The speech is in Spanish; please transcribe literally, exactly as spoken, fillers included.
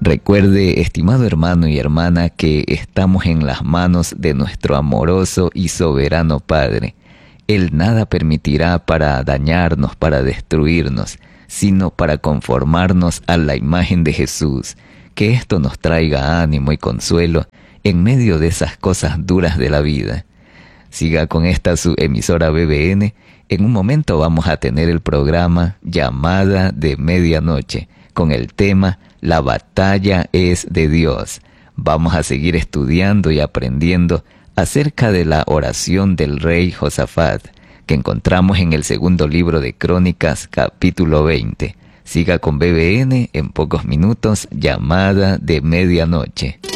Recuerde, estimado hermano y hermana, que estamos en las manos de nuestro amoroso y soberano Padre. Él nada permitirá para dañarnos, para destruirnos, sino para conformarnos a la imagen de Jesús. Que esto nos traiga ánimo y consuelo en medio de esas cosas duras de la vida. Siga con esta su emisora B B N. En un momento vamos a tener el programa Llamada de Medianoche, con el tema La batalla es de Dios. Vamos a seguir estudiando y aprendiendo acerca de la oración del rey Josafat, que encontramos en el segundo libro de Crónicas, capítulo veinte. Siga con B B N, en pocos minutos, Llamada de Medianoche.